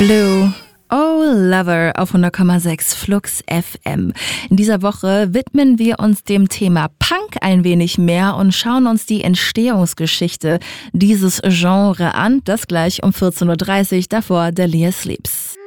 Blue. Oh Lover auf 100,6 Flux FM. In dieser Woche widmen wir uns dem Thema Punk ein wenig mehr und schauen uns die Entstehungsgeschichte dieses Genre an. Das gleich um 14.30 Uhr, davor Delia Sleeps.